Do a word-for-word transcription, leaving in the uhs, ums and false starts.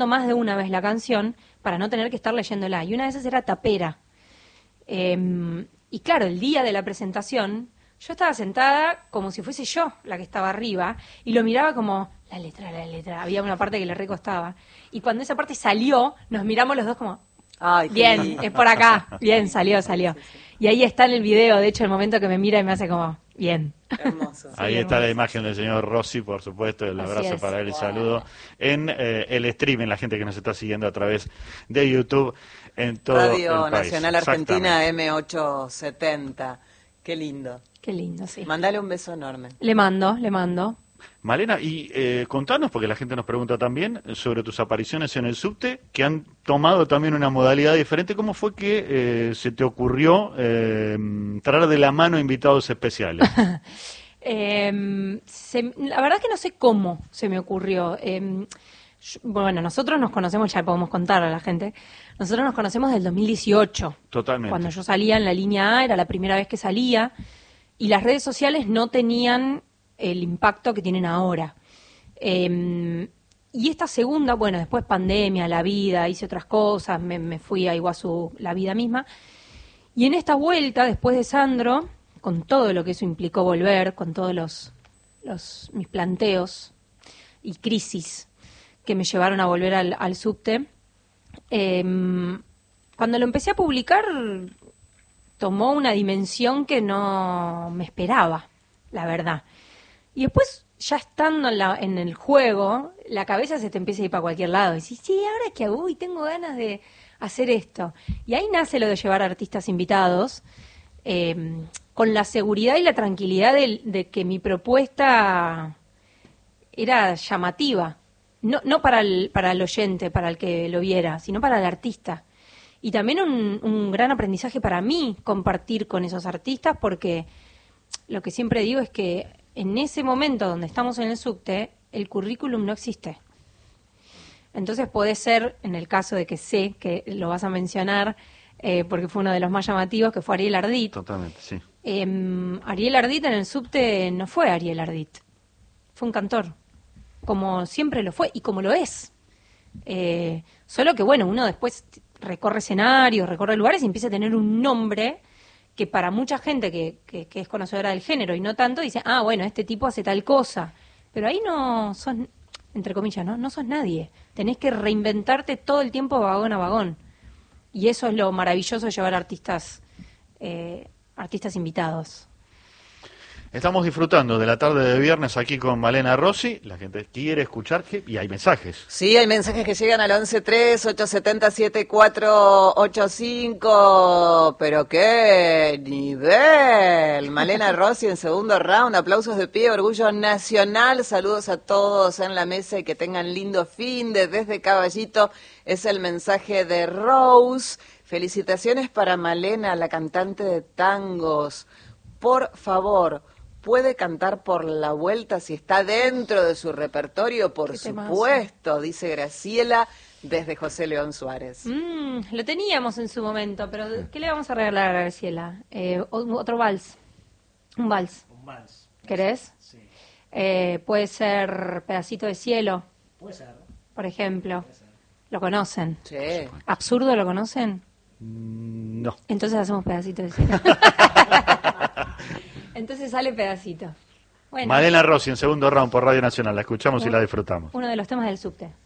más de una vez la canción para no tener que estar leyéndola. Y una de esas era Tapera. Eh, y claro, el día de la presentación, yo estaba sentada como si fuese yo la que estaba arriba y lo miraba como, la letra, la letra. Había una parte que le recostaba. Y cuando esa parte salió, nos miramos los dos como, ay, bien, lindo. es por acá. Bien, salió, salió. Y ahí está en el video, de hecho, el momento que me mira y me hace como, bien. Hermoso. Sí, ahí está hermoso. La imagen del señor Rossi, por supuesto, el Así abrazo es. para él, el Wow. saludo en eh, el streaming, la gente que nos está siguiendo a través de YouTube en todo Radio el país. Nacional Argentina M ochocientos setenta. Qué lindo. Qué lindo, sí. Mandale un beso enorme. Le mando, le mando. Malena, y eh, contanos, porque la gente nos pregunta también, sobre tus apariciones en el subte, que han tomado también una modalidad diferente. ¿Cómo fue que eh, se te ocurrió eh, traer de la mano invitados especiales? eh, se, la verdad que no sé cómo se me ocurrió. Eh, yo, bueno, nosotros nos conocemos, ya podemos contar a la gente, nosotros nos conocemos del dos mil dieciocho. Totalmente. Cuando yo salía en la línea A, era la primera vez que salía, y las redes sociales no tenían el impacto que tienen ahora. Eh, y esta segunda, bueno, después pandemia, la vida, hice otras cosas, me, me fui a Iguazú, la vida misma. Y en esta vuelta, después de Sandro, con todo lo que eso implicó volver, con todos los, los mis planteos y crisis que me llevaron a volver al, al subte, eh, cuando lo empecé a publicar, tomó una dimensión que no me esperaba, la verdad. Y después, ya estando en, la, en el juego, la cabeza se te empieza a ir para cualquier lado. Y dices, sí, ¿ahora qué hago? Uy, tengo ganas de hacer esto. Y ahí nace lo de llevar artistas invitados, eh, con la seguridad y la tranquilidad de, de que mi propuesta era llamativa. No, no para el, para el oyente, para el que lo viera, sino para el artista. Y también un, un gran aprendizaje para mí compartir con esos artistas, porque lo que siempre digo es que en ese momento donde estamos en el subte, el currículum no existe. Entonces puede ser, en el caso de que sé que lo vas a mencionar, eh, porque fue uno de los más llamativos, que fue Ariel Ardit. Totalmente, sí. Eh, Ariel Ardit en el subte no fue Ariel Ardit, fue un cantor, como siempre lo fue y como lo es. Eh, solo que, bueno, uno después recorre escenarios, recorre lugares y empieza a tener un nombre que para mucha gente que, que, que es conocedora del género y no tanto, dice, ah, bueno, este tipo hace tal cosa. Pero ahí no sos, entre comillas, ¿no? No sos nadie. Tenés que reinventarte todo el tiempo vagón a vagón. Y eso es lo maravilloso de llevar artistas, eh, artistas invitados. Estamos disfrutando de la tarde de viernes aquí con Malena Rossi. La gente quiere escuchar que, y hay mensajes. Sí, hay mensajes que llegan al once tres, ochocientos setenta, setenta y cuatro ochenta y cinco. Pero qué nivel. Malena Rossi en segundo round. Aplausos de pie, orgullo nacional. Saludos a todos en la mesa y que tengan lindo fin de desde Caballito. Es el mensaje de Rose. Felicitaciones para Malena, la cantante de tangos. Por favor, ¿puede cantar por la vuelta si está dentro de su repertorio? Por supuesto, dice Graciela desde José León Suárez. Mm, lo teníamos en su momento, pero ¿qué le vamos a regalar a Graciela? Eh, otro vals. Un vals. Un vals. ¿Querés? Sí. Eh, puede ser Pedacito de Cielo. Puede ser. Por ejemplo. Puede ser. ¿Lo conocen? Sí. ¿Absurdo lo conocen? No. Entonces hacemos Pedacito de Cielo. Entonces sale Pedacito. Bueno, Malena Rossi en segundo round por Radio Nacional. La escuchamos y la disfrutamos. uno de los temas del subte.